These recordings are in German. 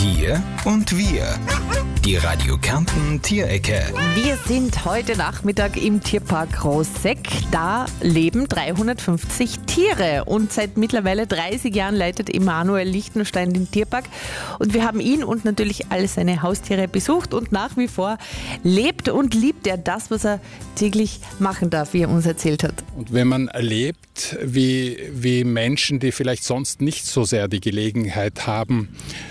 Tier und Wir. Die Radio Kärnten Tierecke. Wir sind heute Nachmittag im Tierpark Roseck. Da leben 350 Tiere und seit mittlerweile 30 Jahren leitet Emanuel Lichtenstein den Tierpark. Und wir haben ihn und natürlich alle seine Haustiere besucht und nach wie vor lebt und liebt er das, was er täglich machen darf, wie er uns erzählt hat. Und wenn man erlebt, wie Menschen, die vielleicht sonst nicht so sehr die Gelegenheit haben,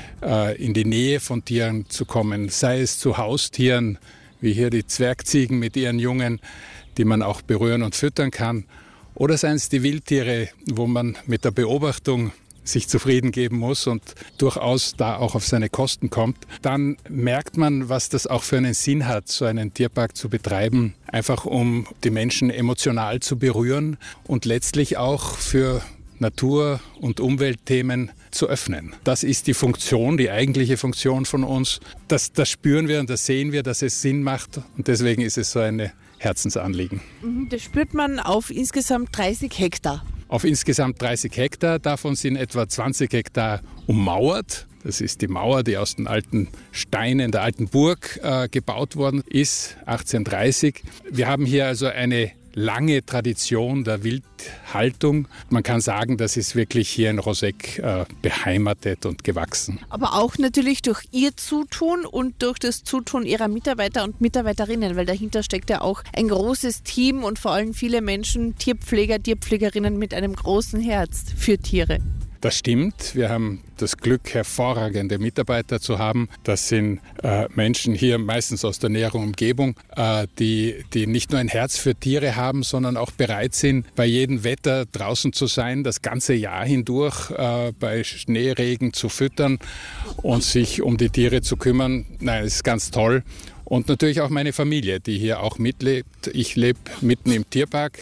in die Nähe von Tieren zu kommen, sei es zu Haustieren, wie hier die Zwergziegen mit ihren Jungen, die man auch berühren und füttern kann, oder seien es die Wildtiere, wo man mit der Beobachtung sich zufrieden geben muss und durchaus da auch auf seine Kosten kommt, dann merkt man, was das auch für einen Sinn hat, so einen Tierpark zu betreiben, einfach um die Menschen emotional zu berühren und letztlich auch für Natur- und Umweltthemen zu öffnen. Das ist die Funktion, die eigentliche Funktion von uns. Das spüren wir und das sehen wir, dass es Sinn macht und deswegen ist es so ein Herzensanliegen. Das spürt man auf insgesamt 30 Hektar. Auf insgesamt 30 Hektar, davon sind etwa 20 Hektar ummauert. Das ist die Mauer, die aus den alten Steinen der alten Burg gebaut worden ist, 1830. Wir haben hier also eine lange Tradition der Wildhaltung. Man kann sagen, das ist wirklich hier in Roseck beheimatet und gewachsen. Aber auch natürlich durch Ihr Zutun und durch das Zutun Ihrer Mitarbeiter und Mitarbeiterinnen, weil dahinter steckt ja auch ein großes Team und vor allem viele Menschen, Tierpfleger, Tierpflegerinnen mit einem großen Herz für Tiere. Das stimmt. Wir haben das Glück, hervorragende Mitarbeiter zu haben. Das sind Menschen hier meistens aus der näheren Umgebung, die nicht nur ein Herz für Tiere haben, sondern auch bereit sind, bei jedem Wetter draußen zu sein, das ganze Jahr hindurch bei Schneeregen zu füttern und sich um die Tiere zu kümmern. Nein, es ist ganz toll. Und natürlich auch meine Familie, die hier auch mitlebt. Ich lebe mitten im Tierpark,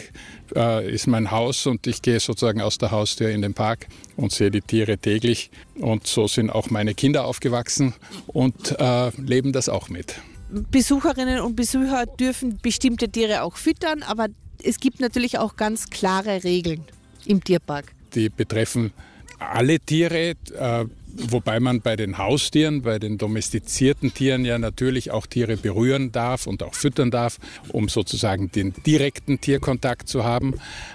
ist mein Haus und ich gehe sozusagen aus der Haustür in den Park und sehe die Tiere täglich. Und so sind auch meine Kinder aufgewachsen und leben das auch mit. Besucherinnen und Besucher dürfen bestimmte Tiere auch füttern, aber es gibt natürlich auch ganz klare Regeln im Tierpark. Die betreffen alle Tiere, wobei man bei den Haustieren, bei den domestizierten Tieren ja natürlich auch Tiere berühren darf und auch füttern darf, um sozusagen den direkten Tierkontakt zu haben.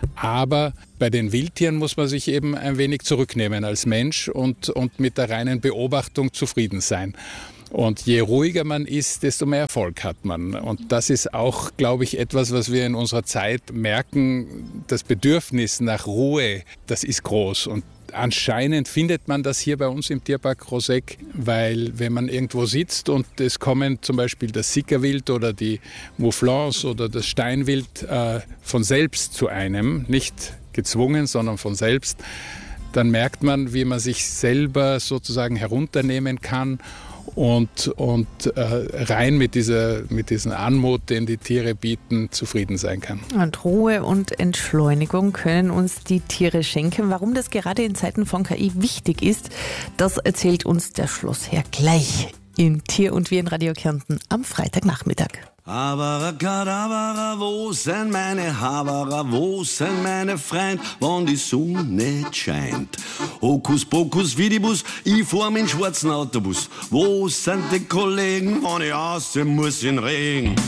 Aber bei den Wildtieren muss man sich eben ein wenig zurücknehmen als Mensch und mit der reinen Beobachtung zufrieden sein. Und je ruhiger man ist, desto mehr Erfolg hat man. Und das ist auch, glaube ich, etwas, was wir in unserer Zeit merken. Das Bedürfnis nach Ruhe, das ist groß. Und anscheinend findet man das hier bei uns im Tierpark Roseck, weil wenn man irgendwo sitzt und es kommen zum Beispiel das Sickerwild oder die Mouflons oder das Steinwild von selbst zu einem, nicht gezwungen, sondern von selbst, dann merkt man, wie man sich selber sozusagen herunternehmen kann und rein mit diesen Anmut, den die Tiere bieten, zufrieden sein kann. Und Ruhe und Entschleunigung können uns die Tiere schenken. Warum das gerade in Zeiten von KI wichtig ist, das erzählt uns der Schlossherr gleich in Tier und Wir in Radio Kärnten am Freitagnachmittag. Abracadabra, wo sind meine Haberer, wo sind meine Freund, wann die Sonne scheint? Hokus pokus vidibus, ich fahr mit schwarzen Autobus. Wo sind die Kollegen, wann ich aussehen muss in Regen?